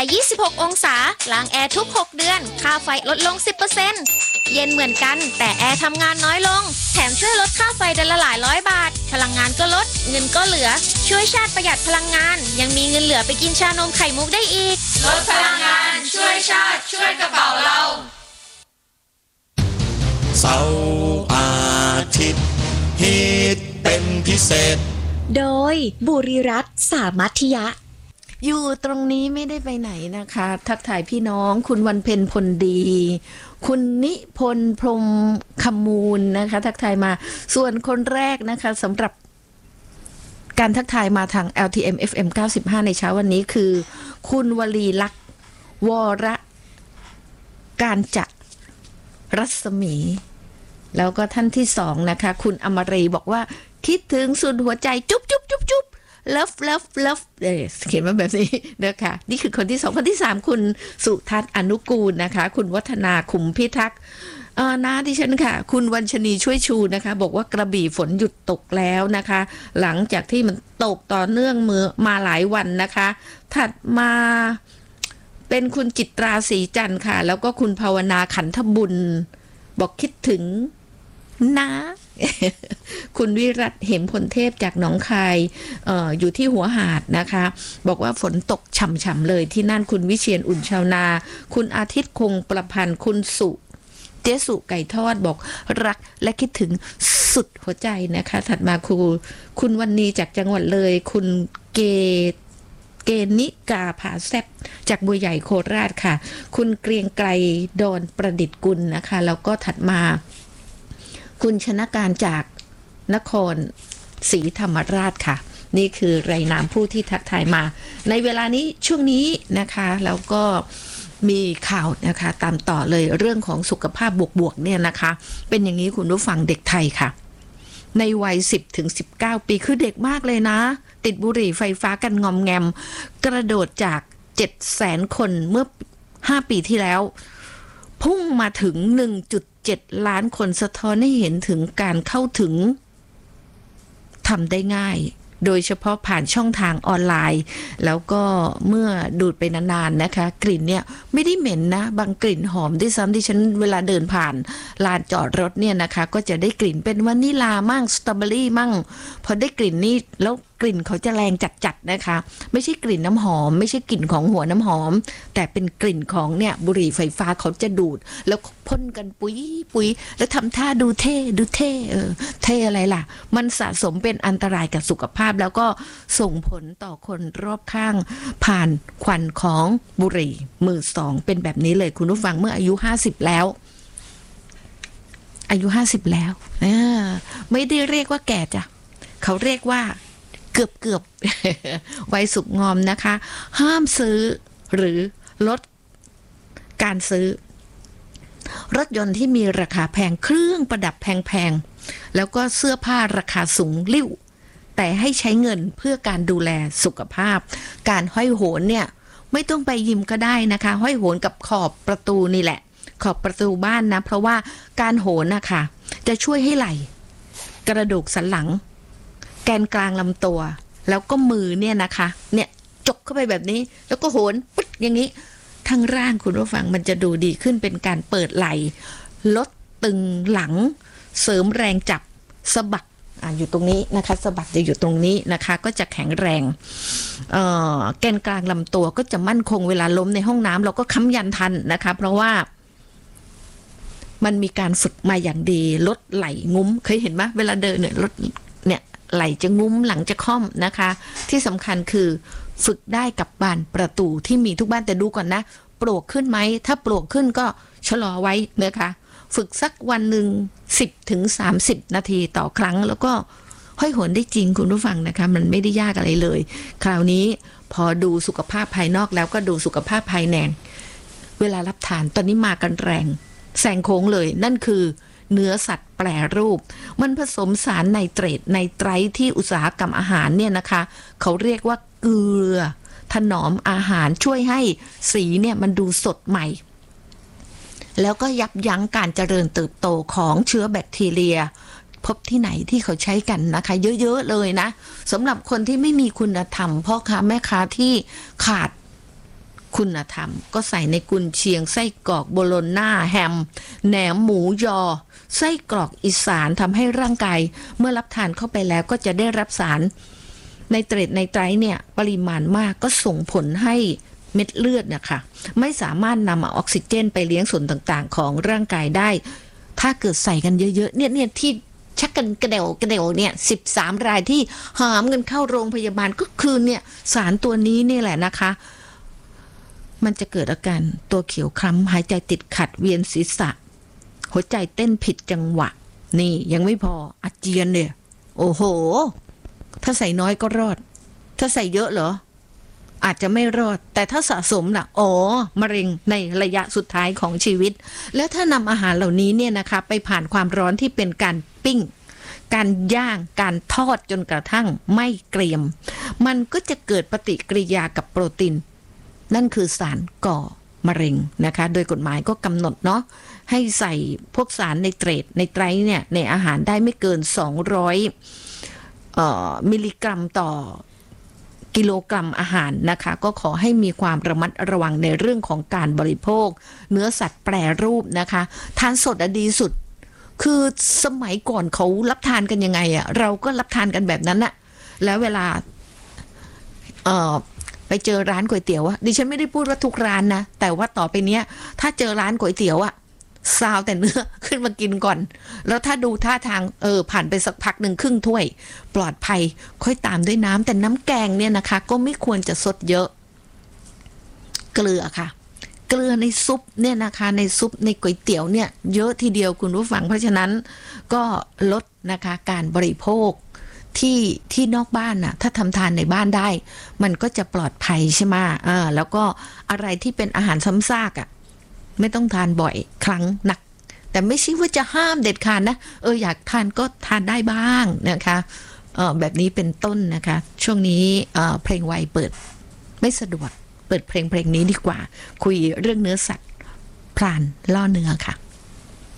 26 องศาล้างแอร์ทุก 6 เดือนค่าไฟลดลง 10% เย็นเหมือนกันแต่แอร์ทำงานน้อยลงแถมช่วยลดค่าไฟเดือนละหลายร้อยบาทพลังงานก็ลดเงินก็เหลือช่วยชาติประหยัดพลังงานยังมีเงินเหลือไปกินชานมไข่มุกได้อีกลดพลังงานช่วยชาติช่วยกระเป๋าเราเสาร์อาทิตย์ฮิตเป็นพิเศษโดยบุรีรัตน์สามัธยะอยู่ตรงนี้ไม่ได้ไปไหนนะคะทักทายพี่น้องคุณวันเพ็ญพลดีคุณนิพนธ์พรหมคำมูลนะคะทักทายมาส่วนคนแรกนะคะสำหรับการทักทายมาทาง LTM FM 95 ในเช้าวันนี้คือคุณวลีลักษณ์วรการจักรรัศมีแล้วก็ท่านที่สองนะคะคุณอมรีบอกว่าคิดถึงสุดหัวใจจุ๊บจุ๊บจุ๊บจุ๊บเลิฟเลิฟเลิฟเขียนมาแบบนี้นะคะนี่คือคนที่สองคนที่สามคุณสุทัศน์อนุกูลนะคะคุณวัฒนาขุมพิทักษ์น้าดิฉันค่ะคุณวัญชนีช่วยชูนะคะบอกว่ากระบี่ฝนหยุดตกแล้วนะคะหลังจากที่มันตกต่อเนื่องมาหลายวันนะคะถัดมาเป็นคุณจิตราศรีจันทร์ค่ะแล้วก็คุณภาวนาขันธบุญบอกคิดถึงนะคุณวิรัตเหมพลเทพจากหนองคายอยู่ที่หัวหาดนะคะบอกว่าฝนตกฉ่ำๆเลยที่นั่นคุณวิเชียรอุ่นชาวนาคุณอาทิตย์คงประพันธ์คุณสุเจสุไก่ทอดบอกรักและคิดถึงสุดหัวใจนะคะถัดมาคุณวันนีจากจังหวัดเลยคุณเกณิกาผาแซบจากบัวใหญ่โคราชค่ะคุณเกรียงไกรดอนประดิษฐ์กุลนะคะแล้วก็ถัดมาคุณชนะการจากนครศรีธรรมราชค่ะนี่คือรายนามผู้ที่ทักทายมาในเวลานี้ช่วงนี้นะคะแล้วก็มีข่าวนะคะตามต่อเลยเรื่องของสุขภาพบวกๆเนี่ยนะคะเป็นอย่างนี้คุณผู้ฟังเด็กไทยค่ะในวัย 10-19 ปีคือเด็กมากเลยนะติดบุหรี่ไฟฟ้ากันงอมแงมกระโดดจาก 700,000 คนเมื่อ5ปีที่แล้วพุ่งมาถึง 1.7 ล้านคนสะท้อนให้เห็นถึงการเข้าถึงทำได้ง่ายโดยเฉพาะผ่านช่องทางออนไลน์แล้วก็เมื่อดูดไปนานๆนะคะกลิ่นเนี่ยไม่ได้เหม็นนะบางกลิ่นหอมด้วยซ้ำที่ฉันเวลาเดินผ่านลานจอดรถเนี่ยนะคะก็จะได้กลิ่นเป็นวานิลามั่งสตรอเบอรี่มั่งพอได้กลิ่นนี่แล้วกลิ่นเขาจะแรงจัดๆนะคะไม่ใช่กลิ่นน้ำหอมไม่ใช่กลิ่นของหัวน้ำหอมแต่เป็นกลิ่นของเนี่ยบุหรี่ไฟฟ้าเขาจะดูดแล้วพ่นกันปุยแล้วทำท่าดูเท่เท่อะไรล่ะมันสะสมเป็นอันตรายกับสุขภาพแล้วก็ส่งผลต่อคนรอบข้างผ่านควันของบุหรี่มือสองเป็นแบบนี้เลยคุณผู้ฟังเมื่ออายุ50แล้วอายุ50แล้วไม่ได้เรียกว่าแก่จ้ะเขาเรียกว่าเกือบวัยสุกงอมนะคะห้ามซื้อหรือลดการซื้อรถยนต์ที่มีราคาแพงเครื่องประดับแพงๆแล้วก็เสื้อผ้าราคาสูงลิ่วแต่ให้ใช้เงินเพื่อการดูแลสุขภาพการห้อยโหนเนี่ยไม่ต้องไปยิมก็ได้นะคะห้อยโหนกับขอบประตูนี่แหละขอบประตูบ้านนะเพราะว่าการโหนนะคะจะช่วยให้ไหล่กระดูกสันหลังแกนกลางลำตัวแล้วก็มือเนี่ยนะคะเนี่ยจกเข้าไปแบบนี้แล้วก็โหนปึ๊ดอย่างนี้ทั้งร่างคุณผู้ฟังมันจะดูดีขึ้นเป็นการเปิดไหล่ลดตึงหลังเสริมแรงจับสะบักอยู่ตรงนี้นะคะสะบักจะอยู่ตรงนี้นะคะก็จะแข็งแรงแกนกลางลำตัวก็จะมั่นคงเวลาล้มในห้องน้ำเราก็ค้ำยันทันนะคะเพราะว่ามันมีการฝึกมาอย่างดีลดไหล่งุ้มเคยเห็นไหมเวลาเดินเนี่ยลดเนี่ยไหล่จะงุ้มหลังจะค่อมนะคะที่สำคัญคือฝึกได้กับบานประตูที่มีทุกบ้านแต่ดูก่อนนะปลวกขึ้นไหมถ้าปลวกขึ้นก็ชะลอไว้นะคะฝึกสักวันหนึ่ง10-30 นาทีต่อครั้งแล้วก็ห้อยโหนได้จริงคุณผู้ฟังนะคะมันไม่ได้ยากอะไรเลยคราวนี้พอดูสุขภาพภายนอกแล้วก็ดูสุขภาพภายในเวลารับทานตอนนี้มากันแรงแซงโค้งเลยนั่นคือเนื้อสัตว์แปรรูปมันผสมสารไนเตรตไนไตรท์ที่อุตสาหกรรมอาหารเนี่ยนะคะเขาเรียกว่าเกลือถนอมอาหารช่วยให้สีเนี่ยมันดูสดใหม่แล้วก็ยับยั้งการเจริญเติบโตของเชื้อแบคทีเรียพบที่ไหนที่เขาใช้กันนะคะเยอะๆเลยนะสำหรับคนที่ไม่มีคุณธรรมพ่อค้าแม่ค้าที่ขาดคุณธรรมก็ใส่ในกุนเชียงไส้กรอกโบโลน่าแฮมแหนมหมูยอไส้กรอกอีสานทำให้ร่างกายเมื่อรับทานเข้าไปแล้วก็จะได้รับสารไนเตรตไนไตรท์เนี่ยปริมาณมากก็ส่งผลให้เม็ดเลือดนะคะไม่สามารถนำออกซิเจนไปเลี้ยงส่วนต่างๆของร่างกายได้ถ้าเกิดใส่กันเยอะๆเนี่ยที่ชักกันกระเดวเนี่ย13 รายที่หามกันเข้าโรงพยาบาลก็คือเนี่ยสารตัวนี้นี่แหละนะคะมันจะเกิดอาการตัวเขียวคล้ำหายใจติดขัดเวียนศีรษะหัวใจเต้นผิดจังหวะนี่ยังไม่พออาเจียนเนี่ยโอ้โหถ้าใส่น้อยก็รอดถ้าใส่เยอะเหรออาจจะไม่รอดแต่ถ้าสะสมล่ะมะเร็งในระยะสุดท้ายของชีวิตแล้วถ้านำอาหารเหล่านี้เนี่ยนะคะไปผ่านความร้อนที่เป็นการปิ้งการย่างการทอดจนกระทั่งไม่เกรียมมันก็จะเกิดปฏิกิริยากับโปรตีนนั่นคือสารก่อมะเร็งนะคะโดยกฎหมายก็กำหนดเนาะให้ใส่พวกสารไนเตรตไนไตรท์เนี่ยในอาหารได้ไม่เกิน200มิลลิกรัมต่อกิโลกรัมอาหารนะคะก็ขอให้มีความระมัดระวังในเรื่องของการบริโภคเนื้อสัตว์แปรรูปนะคะทานสดดีสุดคือสมัยก่อนเขารับทานกันยังไงอะเราก็รับทานกันแบบนั้นอะแล้วเวลาไปเจอร้านก๋วยเตี๋ยวอะดิฉันไม่ได้พูดว่าทุกร้านนะแต่ว่าต่อไปเนี้ยถ้าเจอร้านก๋วยเตี๋ยวอะซาวแต่เนื้อขึ้นมากินก่อนแล้วถ้าดูท่าทางผ่านไปสักพักหนึ่งครึ่งถ้วยปลอดภัยค่อยตามด้วยน้ำแต่น้ำแกงเนี่ยนะคะก็ไม่ควรจะสดเยอะเกลือค่ะเกลือในซุปเนี่ยนะคะในซุปในก๋วยเตี๋ยวเนี่ยเยอะทีเดียวคุณผู้ฟังเพราะฉะนั้นก็ลดนะคะการบริโภคที่นอกบ้านน่ะถ้าทำทานในบ้านได้มันก็จะปลอดภัยใช่ไหมแล้วก็อะไรที่เป็นอาหารซ้ำซากอ่ะไม่ต้องทานบ่อยครั้งหนักแต่ไม่ใช่ว่าจะห้ามเด็ดขาดนะอยากทานก็ทานได้บ้างนะคะแบบนี้เป็นต้นนะคะช่วงนี้เพลงวัยเปิดไม่สะดวกเปิดเพลงนี้ดีกว่าคุยเรื่องเนื้อสัตว์พลานล่อเนื้อค่ะ